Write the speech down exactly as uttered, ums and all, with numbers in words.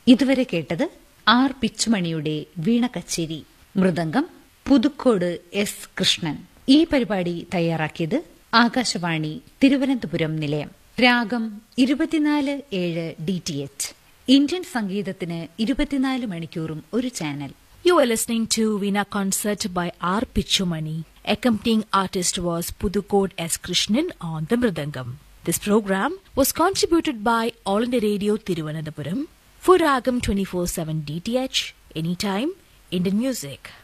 ഇതുവരെ കേട്ടത് ആർ പിച്ചുമണിയുടെ വീണ കച്ചേരി. മൃദംഗം പുതുക്കോട് എസ് കൃഷ്ണൻ. ഈ പരിപാടി തയ്യാറാക്കിയത് ആകാശവാണി തിരുവനന്തപുരം നിലയം. രാഗം ഇരുപത്തിനാല് ഏഴ് ഡി ടി എച്ച്. ഇന്ത്യൻ സംഗീതത്തിന് ഇരുപത്തിനാല് മണിക്കൂറും ഒരു channel. You were listening to Veena concert by R. Pichumani. Accompanying artist was Pudukkode S. Krishnan on the Mridangam. This program was contributed by All India Radio Thiruvananthapuram for Ragam twenty-four seven D T H, anytime, Indian music.